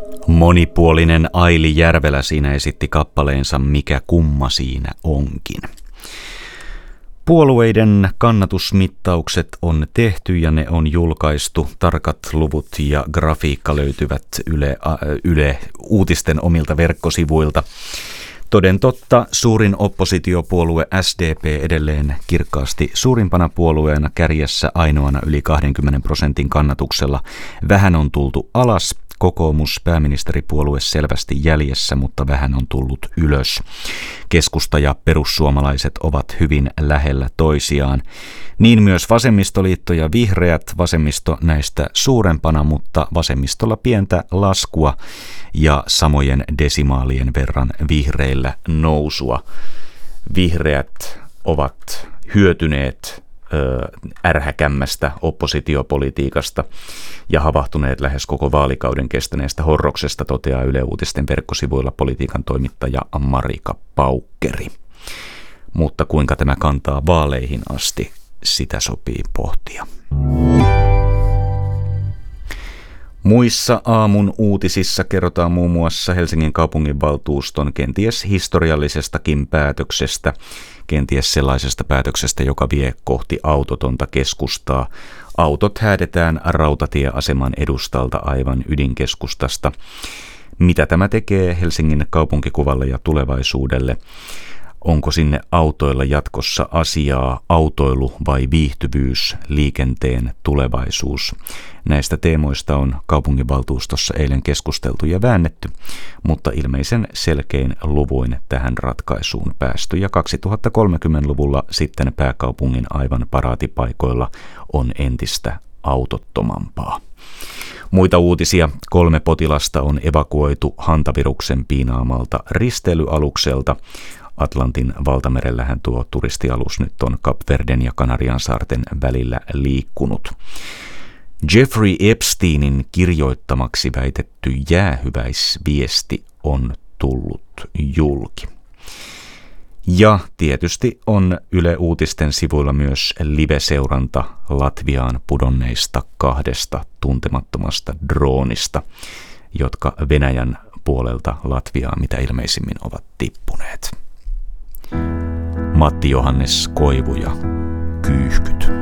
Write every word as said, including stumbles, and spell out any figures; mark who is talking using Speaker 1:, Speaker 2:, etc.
Speaker 1: Monipuolinen Aili Järvelä siinä esitti kappaleensa Mikä kumma siinä onkin. Puolueiden kannatusmittaukset on tehty ja ne on julkaistu. Tarkat luvut ja grafiikka löytyvät Yle, äh, Yle Uutisten omilta verkkosivuilta. Toden totta, suurin oppositiopuolue S D P edelleen kirkkaasti suurimpana puolueena kärjessä ainoana yli kaksikymmentä prosentin kannatuksella. Vähän on tultu alas. Kokoomus, pääministeripuolue selvästi jäljessä, mutta vähän on tullut ylös. Keskusta ja perussuomalaiset ovat hyvin lähellä toisiaan. Niin myös vasemmistoliitto ja vihreät, vasemmisto näistä suurempana, mutta vasemmistolla pientä laskua ja samojen desimaalien verran vihreillä nousua. Vihreät ovat hyötyneet ärhäkämmästä oppositiopolitiikasta ja havahtuneet lähes koko vaalikauden kestäneestä horroksesta, toteaa Yle Uutisten verkkosivuilla politiikan toimittaja Marika Paukkeri. Mutta kuinka tämä kantaa vaaleihin asti, sitä sopii pohtia. Muissa aamun uutisissa kerrotaan muun muassa Helsingin kaupunginvaltuuston kenties historiallisestakin päätöksestä, kenties sellaisesta päätöksestä, joka vie kohti autotonta keskustaa. Autot häädetään rautatieaseman edustalta aivan ydinkeskustasta. Mitä tämä tekee Helsingin kaupunkikuvalle ja tulevaisuudelle? Onko sinne autoilla jatkossa asiaa, autoilu vai viihtyvyys, liikenteen tulevaisuus? Näistä teemoista on kaupunginvaltuustossa eilen keskusteltu ja väännetty, mutta ilmeisen selkein luvuin tähän ratkaisuun päästy. Ja kaksituhattakolmekymmentäluvulla sitten pääkaupungin aivan paraatipaikoilla on entistä autottomampaa. Muita uutisia. Kolme potilasta on evakuoitu hantaviruksen piinaamalta risteilyalukselta. Atlantin valtamerellähän tuo turistialus nyt on Kapverden ja Kanariansaarten välillä liikkunut. Jeffrey Epsteinin kirjoittamaksi väitetty jäähyväisviesti on tullut julki. Ja tietysti on Yle Uutisten sivuilla myös live-seuranta Latviaan pudonneista kahdesta tuntemattomasta droonista, jotka Venäjän puolelta Latviaa mitä ilmeisimmin ovat tippuneet. Matti Johannes Koivu ja Kyyhkyt.